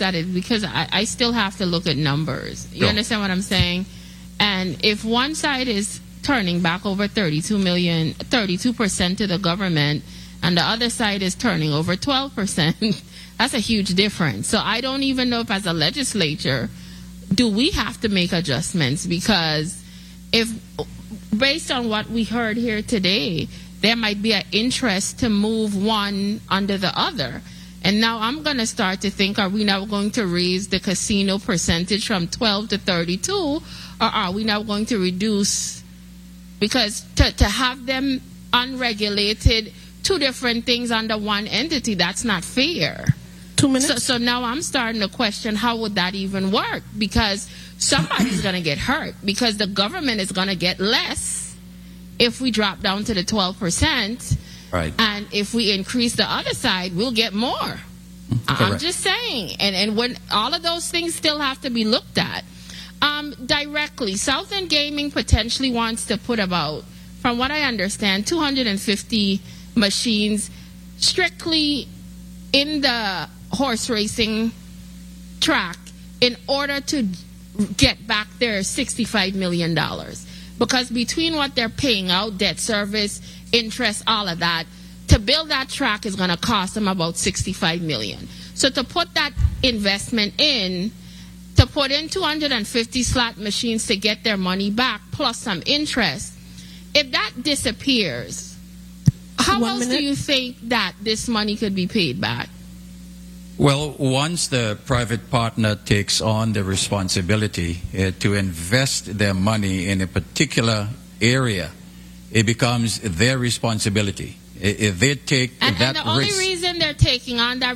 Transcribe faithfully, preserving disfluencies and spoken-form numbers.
at it because I, I still have to look at numbers. You Sure. understand what I'm saying? And if one side is turning back over thirty-two million, thirty-two percent to the government, and the other side is turning over twelve percent, that's a huge difference. So I don't even know if as a legislature, do we have to make adjustments? Because if, based on what we heard here today, there might be an interest to move one under the other. And now I'm going to start to think, are we now going to raise the casino percentage from twelve to thirty-two, or are we now going to reduce? Because to, to have them unregulated, two different things under one entity, that's not fair. Two minutes. So, so now I'm starting to question, how would that even work? Because somebody's going to get hurt, because the government is going to get less if we drop down to the twelve percent. Right. And if we increase the other side, we'll get more. Correct. I'm just saying. And, and when all of those things still have to be looked at. Um, directly, Southern Gaming potentially wants to put about, from what I understand, two hundred fifty machines strictly in the horse racing track in order to get back their sixty-five million dollars. Because between what they're paying out, debt service, interest, all of that, to build that track is going to cost them about sixty-five million dollars. So to put that investment in, to put in two hundred fifty slot machines to get their money back, plus some interest, if that disappears, how One else minute. do you think that this money could be paid back? Well, once the private partner takes on the responsibility uh, to invest their money in a particular area, it becomes their responsibility. I- If they take And, that and the only risk, reason they're taking on that